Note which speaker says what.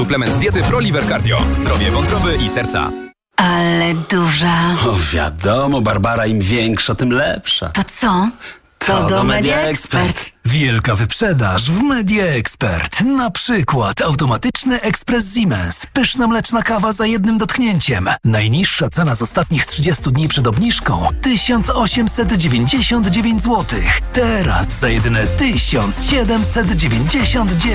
Speaker 1: Suplement diety ProLiver Cardio. Zdrowie wątroby i serca.
Speaker 2: Ale duża.
Speaker 3: O, wiadomo, Barbara, im większa, tym lepsza.
Speaker 2: To co? To do Media Expert.
Speaker 4: Wielka wyprzedaż w Media Expert. Na przykład automatyczny ekspres Siemens. Pyszna mleczna kawa za jednym dotknięciem. Najniższa cena z ostatnich 30 dni przed obniżką 1899 zł. Teraz za jedyne 1799.